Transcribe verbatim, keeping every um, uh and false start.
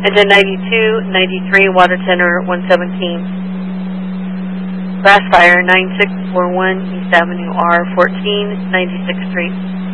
Engine ninety-two, ninety-three, water tenor one seventeen. Grass fire nine six four one, East Avenue R fourteen, ninety-sixth Street.